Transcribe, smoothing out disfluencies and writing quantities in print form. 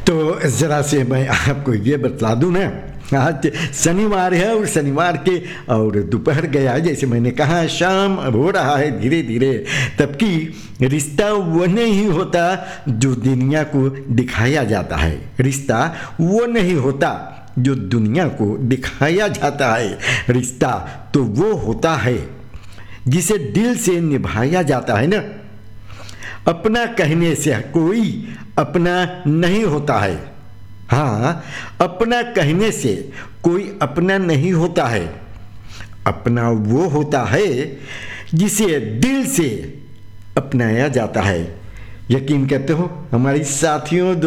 तो ज़रा से मैं आपको ये बतला दूँ ना, आज शनिवार है और शनिवार के और दोपहर गया है, जैसे मैंने कहा शाम हो रहा है धीरे धीरे, तबकि रिश्ता वो नहीं होता जो दुनिया को दिखाया जाता है। रिश्ता वो नहीं होता जो दुनिया को दिखाया जाता है। रिश्ता तो वो होता है जिसे दिल से निभाया जाता है ना। अपना कहने से कोई अपना नहीं होता है। हाँ, अपना कहने से कोई अपना नहीं होता है। अपना वो होता है जिसे दिल से अपनाया जाता है। यकीन करते हो हमारी साथियों